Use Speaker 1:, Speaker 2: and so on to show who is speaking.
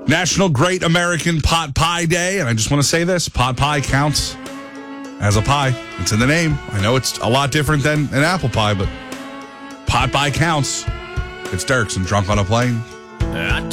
Speaker 1: National Great American Pot Pie Day, and I just want to say this, pot pie counts as a pie. It's in the name. I know it's a lot different than an apple pie, but pot pie counts. It's Dirks and Drunk on a Plane.
Speaker 2: I